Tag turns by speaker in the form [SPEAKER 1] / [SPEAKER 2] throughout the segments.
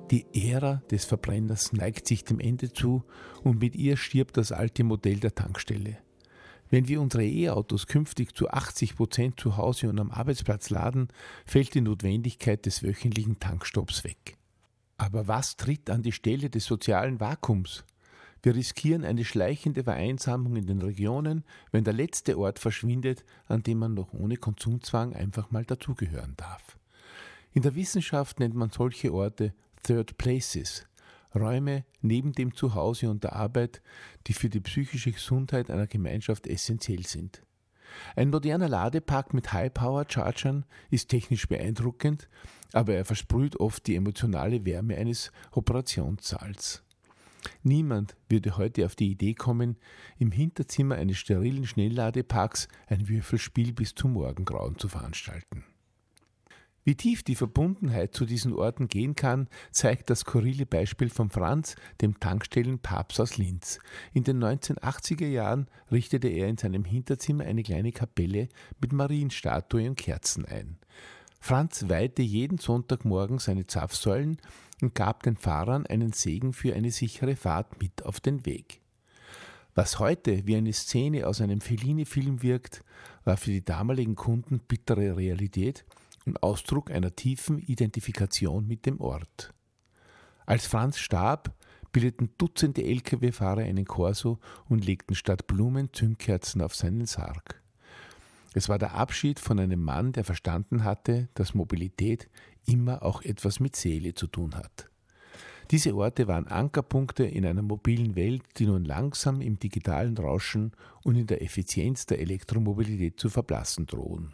[SPEAKER 1] Die Ära des Verbrenners neigt sich dem Ende zu und mit ihr stirbt das alte Modell der Tankstelle. Wenn wir unsere E-Autos künftig zu 80% zu Hause und am Arbeitsplatz laden, fällt die Notwendigkeit des wöchentlichen Tankstopps weg. Aber was tritt an die Stelle des sozialen Vakuums? Wir riskieren eine schleichende Vereinsamung in den Regionen, wenn der letzte Ort verschwindet, an dem man noch ohne Konsumzwang einfach mal dazugehören darf. In der Wissenschaft nennt man solche Orte Third Places, Räume neben dem Zuhause und der Arbeit, die für die psychische Gesundheit einer Gemeinschaft essentiell sind. Ein moderner Ladepark mit High-Power-Chargern ist technisch beeindruckend, aber er versprüht oft die emotionale Wärme eines Operationssaals. Niemand würde heute auf die Idee kommen, im Hinterzimmer eines sterilen Schnellladeparks ein Würfelspiel bis zum Morgengrauen zu veranstalten. Wie tief die Verbundenheit zu diesen Orten gehen kann, zeigt das skurrile Beispiel von Franz, dem Tankstellenpapst aus Linz. In den 1980er Jahren richtete er in seinem Hinterzimmer eine kleine Kapelle mit Marienstatue und Kerzen ein. Franz weihte jeden Sonntagmorgen seine Zapfsäulen und gab den Fahrern einen Segen für eine sichere Fahrt mit auf den Weg. Was heute wie eine Szene aus einem Fellini-Film wirkt, war für die damaligen Kunden bittere Realität und Ausdruck einer tiefen Identifikation mit dem Ort. Als Franz starb, bildeten Dutzende Lkw-Fahrer einen Korso und legten statt Blumen Zündkerzen auf seinen Sarg. Es war der Abschied von einem Mann, der verstanden hatte, dass Mobilität immer auch etwas mit Seele zu tun hat. Diese Orte waren Ankerpunkte in einer mobilen Welt, die nun langsam im digitalen Rauschen und in der Effizienz der Elektromobilität zu verblassen drohen.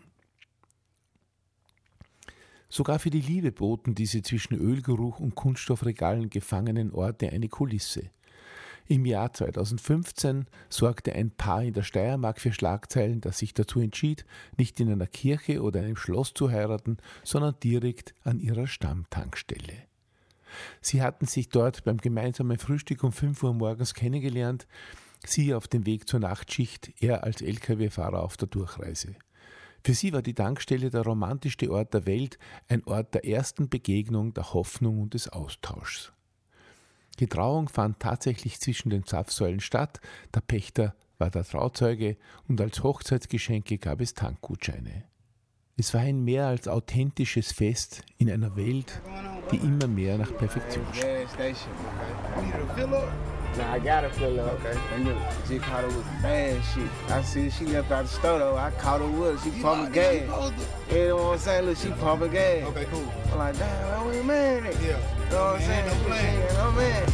[SPEAKER 1] Sogar für die Liebe boten diese zwischen Ölgeruch und Kunststoffregalen gefangenen Orte eine Kulisse. Im Jahr 2015 sorgte ein Paar in der Steiermark für Schlagzeilen, das sich dazu entschied, nicht in einer Kirche oder einem Schloss zu heiraten, sondern direkt an ihrer Stammtankstelle. Sie hatten sich dort beim gemeinsamen Frühstück um 5 Uhr morgens kennengelernt, sie auf dem Weg zur Nachtschicht, er als Lkw-Fahrer auf der Durchreise. Für sie war die Tankstelle der romantischste Ort der Welt, ein Ort der ersten Begegnung, der Hoffnung und des Austauschs. Die Trauung fand tatsächlich zwischen den Zapfsäulen statt, der Pächter war der Trauzeuge und als Hochzeitsgeschenke gab es Tankgutscheine. Es war ein mehr als authentisches Fest in einer Welt, die immer mehr nach Perfektion strebt.
[SPEAKER 2] Nah, I got her fill up. Okay. And look, she caught her with bad shit. I see she left out the store though. I caught her with her. She pumping gas. You know what I'm saying? Look, she pumping gas. Okay, cool. I'm like, damn, I ain't mad at it. Yeah. You know what I'm saying?